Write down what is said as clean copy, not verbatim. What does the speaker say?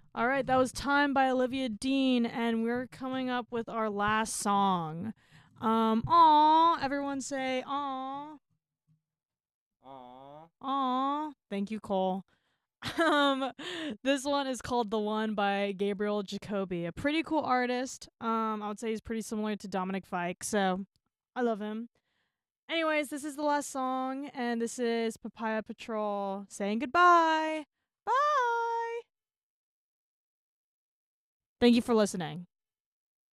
All right, that was Time by Olivia Dean, and we're coming up with our last song. Aw, everyone say aw, Aww. aw. Thank you, Cole. Um, this one is called "The One" by Gabriel Jacoby, a pretty cool artist. I would say he's pretty similar to Dominic Fike, so I love him. Anyways, this is the last song, and this is Papaya Patrol saying goodbye. Bye. Thank you for listening.